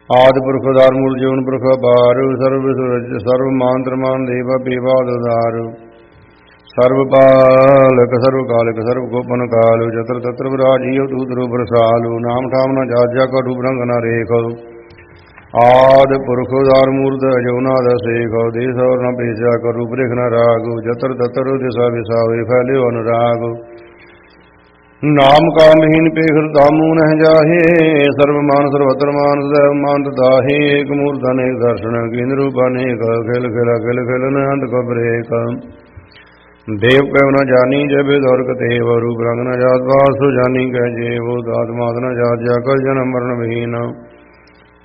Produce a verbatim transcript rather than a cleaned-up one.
ਆਦਿ ਪੁਰਖ ਉਦਾਰ ਮੂਲ ਜੀਵਨ ਪੁਰਖ ਅਪਾਰ ਸਰਬ ਸੁਰਜ ਸਰਬ ਮੰਤਰ ਮਾਨ ਦੇਵਾ ਪੀਵਾਦ ਉਦਾਰ ਸਰਬ ਪਾਲਕ ਸਰਬ ਕਾਲਕ ਸਰਬ ਗੋਪਨ ਕਾਲ ਜਤਰ ਤਤਰ ਵਿਰਾਜੀਉ ਤੂਤ ਰੂਪ ਰਸਾਲੂ ਨਾਮ ਠਾਮ ਨ ਜਾਜਾ ਕੋ ਰੂਪ ਰੰਗ ਨ ਰੇਖ ਆਦ ਪੁਰਖ ਉਦਾਰ ਮੂਰਤ ਅਜਉਨਾਦ ਸੇਖ ਦੇਸ ਔਰ ਨ ਭੇਜਾ ਕੋ ਰੂਪ ਰੇਖ ਨ ਰਾਗ ਜਤਰ ਤਤਰ ਦਿਸਾ ਵਿਸਾਵੇ ਫੈਲਿਓ ਅਨੁਰਾਗ ਨਾਮ ਕਾ ਮਹੀਨ ਪੇਖਰ ਤਾਮੂ ਨਹਿ ਜਾਹੇ ਸਰਬ ਮਾਨ ਸਰਵਤਰ ਮਾਨ ਸदैव ਮਾਨਤ ਦਾਹੇ ਏਕ ਮੂਰਤ ਅਨੇਕ ਦਰਸ਼ਨ ਕੀਨ ਰੂਪ ਅਨੇਕ ਖਿਲ ਖਿਲ ਖਿਲ ਖਿਲ ਨੰਦ ਕਬਰੇਕ ਦੇਵ ਕਹਿ ਨ ਜਾਨੀ ਜਬ ਦੌਰਕ ਦੇਵ ਰੂਪ ਰੰਗ ਨ ਜਾਤ ਬਾਸੁ ਜਾਨੀ ਕਹਿ ਜੇਵ ਦਾਤ ਮਾਤ ਨ ਜਾਤ ਜਾ ਕਲ ਜਨਮ ਮਰਨ ਵਿਹੀਨ